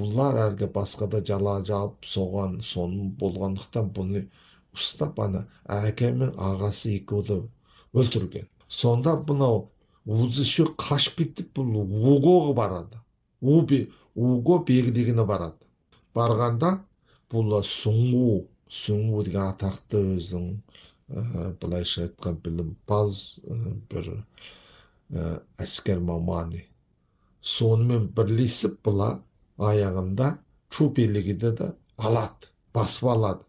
бұлар әлгі басқада жала жауып соның болғандықтан бұны ұстап ана әке мен ағасы екеуді өлтірген. Сонда бұнау узышы қашып кетіп бұл угоға барады. Уго беглігіне барады. Барғанда бұл Суңу деген атақты өзің былайша айтқан білімпаз бір әскер маманы. Сонымен бірлесіп бұла аяғында Чу билігіде де алады, басып алады.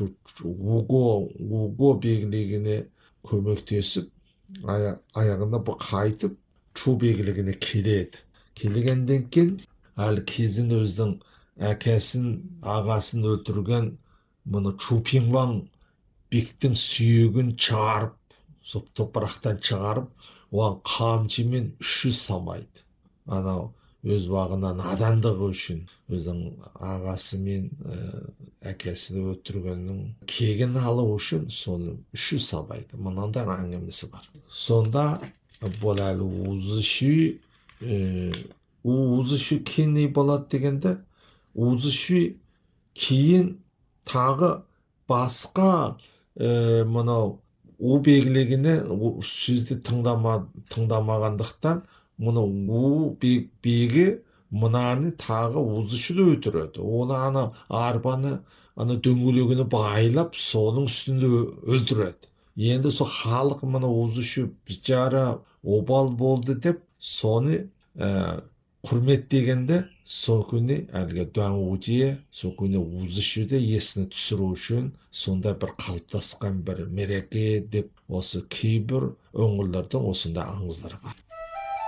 Уго беглігіне көмектесіп, аяғында бұл қайтып Чу беглігіне келеді. Келгенден кейін әлі кезін өздің әкесін, ағасын өлтірген мұны Чу Пиңваң бектің сүйегін шығарып, топырақтан шығарып, оған қамшымен 300 самайды. Анау өз бағынан надандығы үшін өздің ағасы мен әкесін өлтіргеннің кегін алу үшін соны 300 самайды. Мынандай әңгімесі бар. Сонда бұл әлі узышы кейін не болады дегенде, узышы кейін тағы басқа мынау у беглігіне сөзді тыңдамағандықтан мұны у бегі мынаны тағы узышыды өлтіреді. Оны ана арбаны дөңгелегіне байлап соның үстінде өлтіреді. Енді сол халық мұны узышы бичара обал болды деп соны құрметтегенде сол күні әлгі Дуанвужие сол күні узышуды есіне түсіру үшін сонда бір қалыптасқан бір мереке деп осы кейбір өңірлердің осында аңыздары бар.